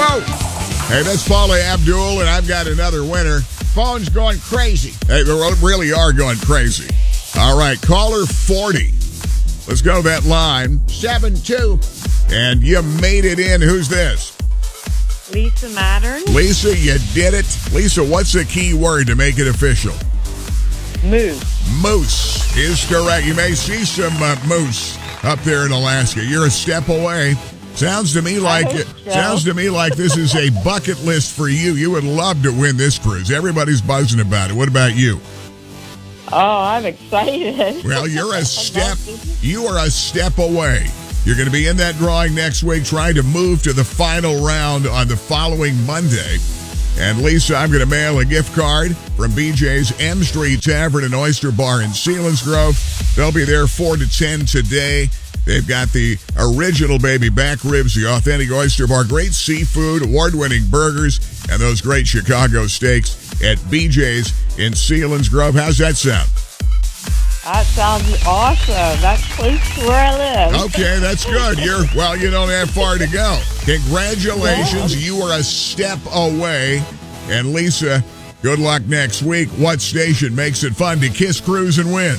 Whoa! Hey, that's Paula Abdul, and I've got another winner. Phone's going crazy. Hey, they really are going crazy. All right, caller 40. Let's go that line. 7-2. And you made it in. Who's this? Lisa Mattern. Lisa, you did it. Lisa, what's the key word to make it official? Moose. Moose is correct. You may see some moose up there in Alaska. You're a step away. Sounds to me like this is a bucket list for you. You would love to win this cruise. Everybody's buzzing about it. What about you? Oh, I'm excited. Well, you are a step away. You're going to be in that drawing next week, trying to move to the final round on the following Monday. And Lisa, I'm going to mail a gift card from BJ's M Street Tavern and Oyster Bar in Selinsgrove. They'll be there 4 to 10 today. They've got the original baby back ribs, the authentic Oyster Bar, great seafood, award-winning burgers, and those great Chicago steaks at BJ's in Selinsgrove. How's that sound? That sounds awesome. That's close to where I live. Okay, that's good. You don't have far to go. Congratulations. You are a step away. And Lisa, good luck next week. What station makes it fun to kiss, cruise, and win?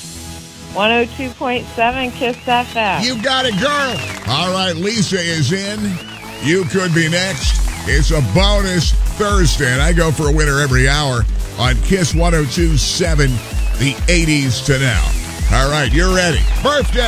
102.7 Kiss FM. You got it, girl. All right, Lisa is in. You could be next. It's a bonus Thursday, and I go for a winner every hour on Kiss 102.7, the 80s to now. All right, you're ready. Birthday.